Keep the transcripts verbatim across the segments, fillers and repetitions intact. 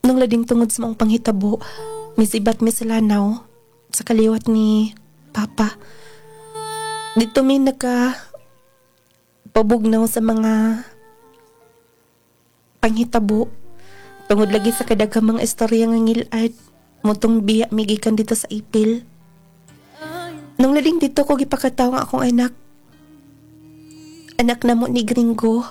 Nung lading tungod sa mong panghitabo, misibat mi sa lanaw sa kaliwat ni Papa. Dito mi naka pabugnaw sa mga panghitabo. Tungod lagi sa kadaghang mga istorya nga ngilad, mutong biya migikan dito sa ipil. Nung lading dito ko gipakataw nga akong anak. Anak na mo ni Gringo.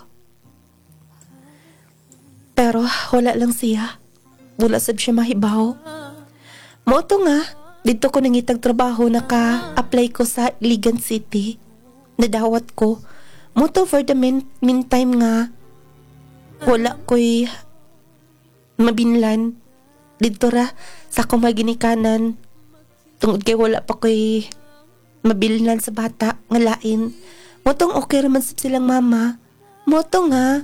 Pero wala lang siya. Wala sab siya mahibaw. Moto nga, dito ko nangitag trabaho, naka-apply ko sa Iligan City. Nadawat ko. Moto for the mean, meantime nga, wala ko'y mabinlan. Dito ra, sa akong maginikanan. Tungod kay wala pa ko'y mabilnan sa bata, nga lain. Motong okay raman sab silang mama. Moto nga.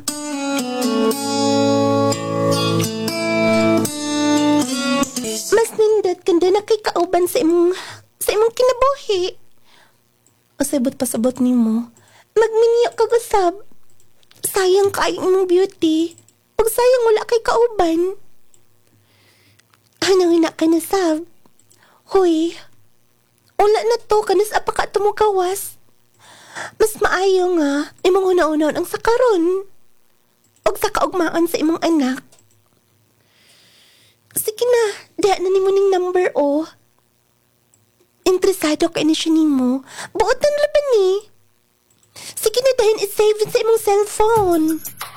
Mas nindot kanda na kay kauban sa imong sa imong kinabuhi. O sabot pasabot nimo. Magminyo kag usab. Sayang kay imong beauty. Pag sayang wala kay kauban. Ano na ka na sab? Hoy. Wala na to kanas apa ka tumugawas. Mas maayo nga imong una-una ang sakaron. Og sa kaugmaan sa imong anak. Sige na, diha na nimo ning number o. Interesado ka na siya nimo. Buotan laban ni. Sige na dahil i-save sa imong cellphone.